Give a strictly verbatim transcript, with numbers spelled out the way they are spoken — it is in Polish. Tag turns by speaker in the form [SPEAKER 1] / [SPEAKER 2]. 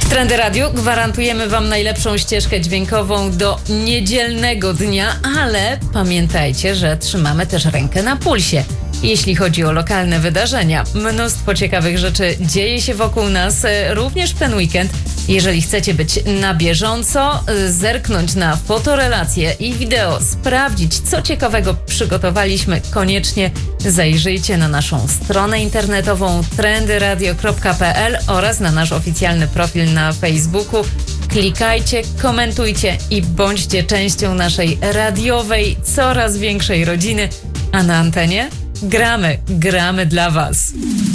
[SPEAKER 1] Trendy Radio gwarantujemy Wam najlepszą ścieżkę dźwiękową do niedzielnego dnia, ale pamiętajcie, że trzymamy też rękę na pulsie. Jeśli chodzi o lokalne wydarzenia, mnóstwo ciekawych rzeczy dzieje się wokół nas, również w ten weekend. Jeżeli chcecie być na bieżąco, zerknąć na fotorelacje i wideo, sprawdzić, co ciekawego przygotowaliśmy, koniecznie zajrzyjcie na naszą stronę internetową trendy radio kropka p l oraz na nasz oficjalny profil na Facebooku. Klikajcie, komentujcie i bądźcie częścią naszej radiowej, coraz większej rodziny, a na antenie gramy, gramy dla Was.